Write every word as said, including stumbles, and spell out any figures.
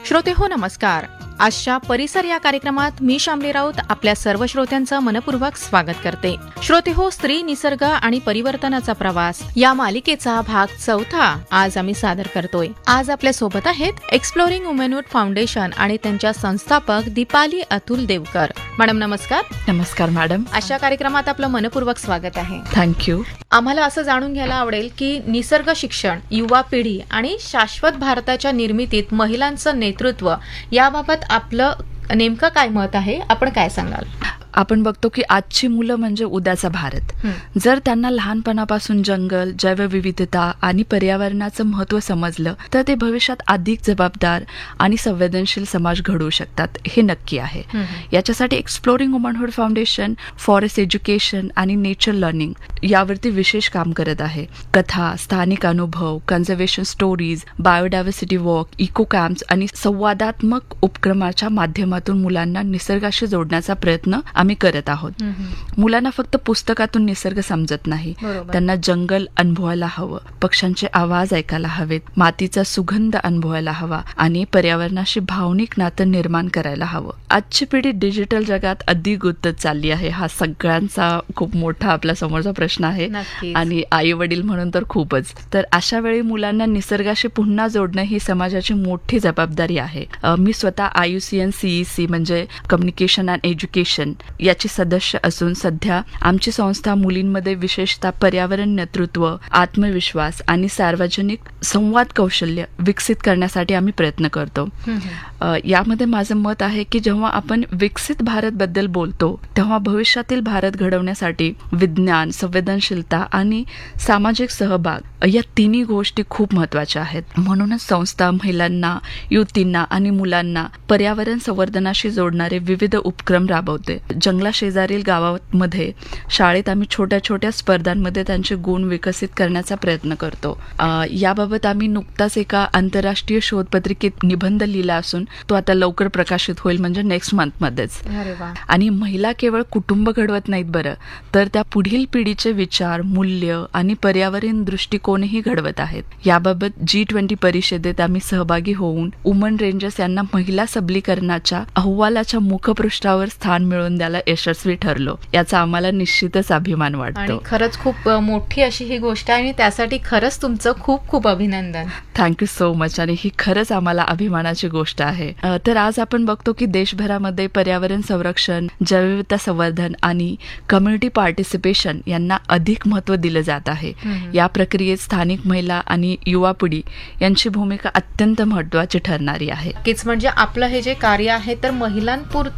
श्रोतेहो नमस्कार. आजच्या परिसर या कार्यक्रमात मी शामली राऊत आपल्या सर्व श्रोत्यांचं मनपूर्वक स्वागत करते. श्रोतेहो, स्त्री, निसर्ग आणि परिवर्तनाचा प्रवास या मालिकेचा भाग चौथा आज आम्ही सादर करतोय. आज आपल्या सोबत आहेत एक्सप्लोरिंग वुमनहुड फाउंडेशन आणि त्यांच्या संस्थापक दीपाली अतुल देवकर. मॅडम नमस्कार. नमस्कार मॅडम. अशा कार्यक्रमात आपलं मनपूर्वक स्वागत आहे. थँक्यू. आम्हाला असं जाणून घ्यायला आवडेल की निसर्ग शिक्षण, युवा पिढी आणि शाश्वत भारताच्या निर्मितीत महिलांचं नेतृत्व याबाबत आपलं नेमकं काय मत आहे, आपण काय सांगाल? आपण बघतो की आजची मुलं म्हणजे उद्याचा भारत. जर त्यांना लहानपणापासून जंगल, जैवविविधता आणि पर्यावरणाचं महत्त्व समजलं तर ते भविष्यात अधिक जबाबदार आणि संवेदनशील समाज घडवू शकतात, हे नक्की आहे. याच्यासाठी exploring womanhood foundation forest education आणि नेचर लर्निंग यावरती विशेष काम करत आहे. कथा, स्थानिक अनुभव, conservation stories, biodiversity walk, eco camps आणि संवादात्मक उपक्रमाच्या माध्यमातून मुलांना निसर्गाशी जोडण्याचा प्रयत्न आम्ही करत आहोत. मुलांना फक्त पुस्तकातून निसर्ग समजत नाही, त्यांना जंगल अनुभवायला हवं, पक्ष्यांचे आवाज ऐकायला हवेत, मातीचा सुगंध अनुभवायला हवा आणि पर्यावरणाशी भावनिक नातं निर्माण करायला हवं. आजची पिढी डिजिटल जगात अधिक गुंतत चालली आहे. हा सगळ्यांचा खूप मोठा आपल्या समोरचा प्रश्न आहे आणि आई वडील म्हणून तर खूपच. तर अशा वेळी मुलांना निसर्गाशी पुन्हा जोडणं ही समाजाची मोठी जबाबदारी आहे. मी स्वतः आयुसीएन सीईसी म्हणजे कम्युनिकेशन अँड एज्युकेशन याची सदस्य असून सध्या आमची संस्था मुलींमध्ये विशेषतः पर्यावरण नेतृत्व, आत्मविश्वास आणि सार्वजनिक संवाद कौशल्य विकसित करण्यासाठी आम्ही प्रयत्न करतो. यामध्ये माझं मत आहे की जेव्हा आपण विकसित भारत बद्दल बोलतो तेव्हा भविष्यातील भारत घडवण्यासाठी विज्ञान, संवेदनशीलता आणि सामाजिक सहभाग या तिन्ही गोष्टी खूप महत्वाच्या आहेत. म्हणूनच संस्था महिलांना, युवतींना आणि मुलांना पर्यावरण संवर्धनाशी जोडणारे विविध उपक्रम राबवते. जंगला शेजारील गावामध्ये शाळेत आम्ही छोट्या छोट्या स्पर्धांमध्ये त्यांचे गुण विकसित करण्याचा प्रयत्न करतो. याबाबत आम्ही नुकताच एका आंतरराष्ट्रीय शोधपत्रिकेत निबंध लिहिला असून तो आता लवकर प्रकाशित होईल, म्हणजे नेक्स्ट मंथ मध्येच. आणि महिला केवळ कुटुंब घडवत नाहीत बरं, तर त्या पुढील पिढीचे विचार, मूल्य आणि पर्यावरण दृष्टिकोनही घडवत आहेत. याबाबत जी ट्वेंटी परिषदेत आम्ही सहभागी होऊन वुमन रेंजर्स यांना महिला सबलीकरणाच्या अहवालाच्या मुखपृष्ठावर स्थान मिळवून द्यायला यशस्वी ठरलो. याचा आम्हाला निश्चितच अभिमान वाटतो. खरंच खूप मोठी अशी ही गोष्ट आहे आणि त्यासाठी खरंच तुमचं खूप खूप अभिनंदन. Thank you so much. आणि ही खरंच आम्हाला अभिमानाची गोष्ट आहे. तर आज आपण बघतो की देशभरामध्ये पर्यावरण संरक्षण, जैवविविधता संवर्धन आणि कम्युनिटी पार्टिसिपेशन यांना अधिक महत्त्व दिलं जात आहे. या प्रक्रियेत स्थानिक महिला आणि युवा पिढी यांची भूमिका अत्यंत महत्त्वाची ठरणारी आहे. म्हणजे आपलं हे जे कार्य आहे तर महिलांपुरतं